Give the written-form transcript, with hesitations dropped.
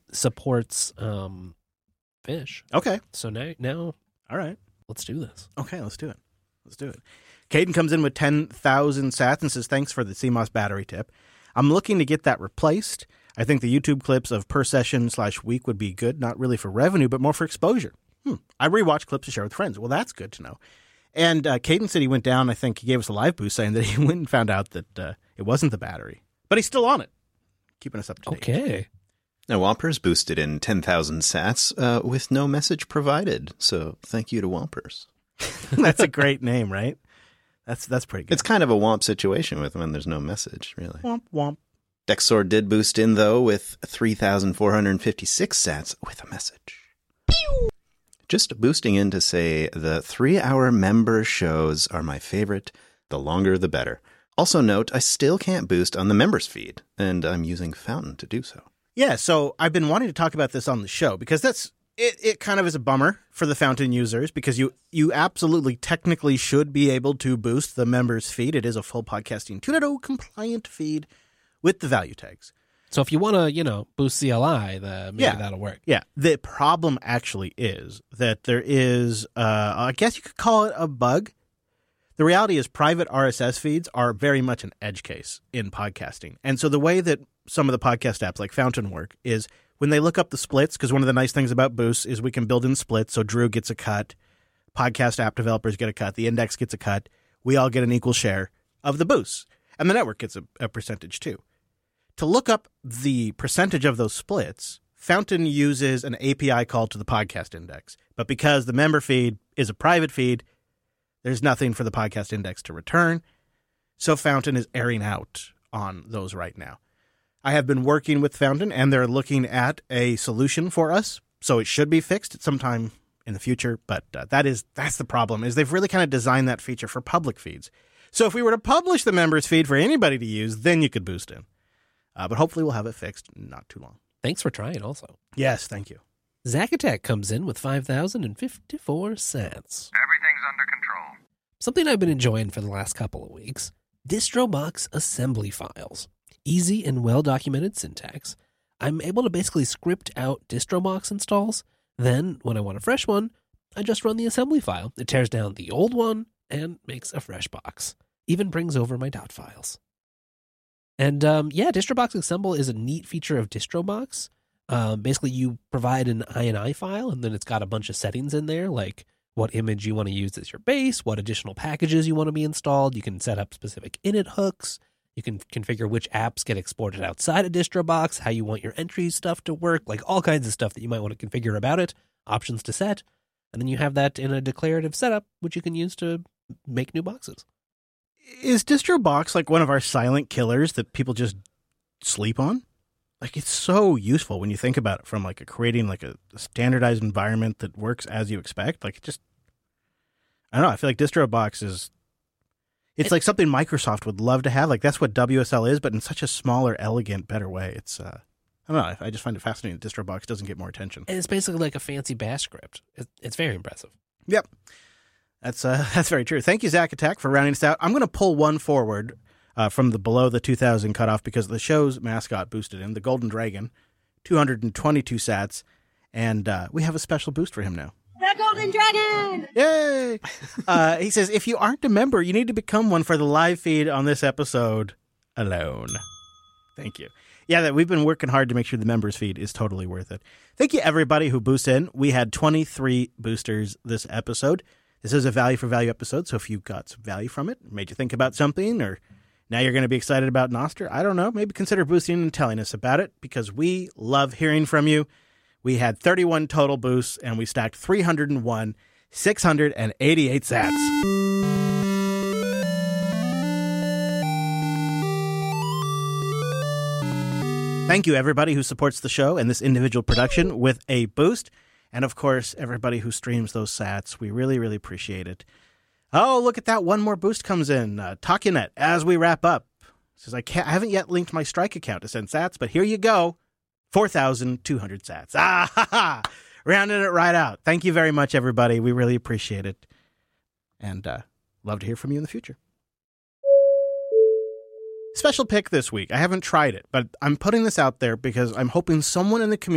supports fish. Okay. So now All right. let's do this. Okay, let's do it. Caden comes in with 10,000 sats and says, thanks for the CMOS battery tip. I'm looking to get that replaced. I think the YouTube clips of per session/week would be good, not really for revenue, but more for exposure. I rewatch clips to share with friends. Well, that's good to know. And Caden said he went down. I think he gave us a live boost saying that he went and found out that it wasn't the battery. But he's still on it, keeping us up to date. Okay. Now, Whompers boosted in 10,000 sats with no message provided. So thank you to Whompers. That's a great name, right? That's pretty good. It's kind of a Whomp situation with when there's no message, really. Womp, womp. Dexor did boost in, though, with 3,456 sats with a message. Pew! Just boosting in to say the 3-hour member shows are my favorite. The longer, the better. Also note, I still can't boost on the members feed, and I'm using Fountain to do so. Yeah, so I've been wanting to talk about this on the show because it kind of is a bummer for the Fountain users because you absolutely technically should be able to boost the members feed. It is a full Podcasting 2.0 compliant feed with the value tags. So if you want to, boost CLI, maybe that'll work. Yeah. The problem actually is that there is, I guess you could call it a bug. The reality is private RSS feeds are very much an edge case in podcasting. And so the way that some of the podcast apps like Fountain work is when they look up the splits, because one of the nice things about Boost is we can build in splits. So Drew gets a cut, podcast app developers get a cut, the index gets a cut. We all get an equal share of the boosts. And the network gets a percentage too. To look up the percentage of those splits, Fountain uses an API call to the podcast index. But because the member feed is a private feed, there's nothing for the podcast index to return. So Fountain is airing out on those right now. I have been working with Fountain, and they're looking at a solution for us. So it should be fixed at some time in the future. But that's the problem, is they've really kind of designed that feature for public feeds. So if we were to publish the members feed for anybody to use, then you could boost in. But hopefully we'll have it fixed not too long. Thanks for trying also. Yes, thank you. Zack Attack comes in with 5,054 sats. Everything's under control. Something I've been enjoying for the last couple of weeks. DistroBox assembly files. Easy and well-documented syntax. I'm able to basically script out DistroBox installs. Then, when I want a fresh one, I just run the assembly file. It tears down the old one and makes a fresh box. Even brings over my dot files. And DistroBox Assemble is a neat feature of DistroBox. Basically, you provide an INI file, and then it's got a bunch of settings in there, like what image you want to use as your base, what additional packages you want to be installed. You can set up specific init hooks. You can configure which apps get exported outside of DistroBox, how you want your entry stuff to work, like all kinds of stuff that you might want to configure about it, options to set. And then you have that in a declarative setup, which you can use to make new boxes. Is DistroBox like one of our silent killers that people just sleep on? Like, it's so useful when you think about it from like creating like a standardized environment that works as you expect. Like, I don't know. I feel like DistroBox it's like something Microsoft would love to have. Like, that's what WSL is, but in such a smaller, elegant, better way. It's, I don't know. I just find it fascinating that DistroBox doesn't get more attention. And it's basically like a fancy bash script. It's very impressive. Yep. That's very true. Thank you, Zack Attack, for rounding us out. I'm going to pull one forward from the below the 2,000 cutoff because the show's mascot boosted in, the Golden Dragon, 222 sats, and we have a special boost for him now. The Golden Dragon! Yay! He says, if you aren't a member, you need to become one for the live feed on this episode alone. Thank you. Yeah, we've been working hard to make sure the members feed is totally worth it. Thank you, everybody who boosts in. We had 23 boosters this episode. This is a value for value episode, so if you got some value from it, made you think about something, or now you're going to be excited about Nostr, I don't know, maybe consider boosting and telling us about it, because we love hearing from you. We had 31 total boosts, and we stacked 301, 688 sats. Thank you, everybody who supports the show and this individual production with a boost. And, of course, everybody who streams those sats. We really, really appreciate it. Oh, look at that. One more boost comes in. Takunet, as we wrap up, says, I haven't yet linked my Strike account to send sats, but here you go. 4,200 sats. Ah, ha, ha. Rounding it right out. Thank you very much, everybody. We really appreciate it. And love to hear from you in the future. Special pick this week. I haven't tried it, but I'm putting this out there because I'm hoping someone in the community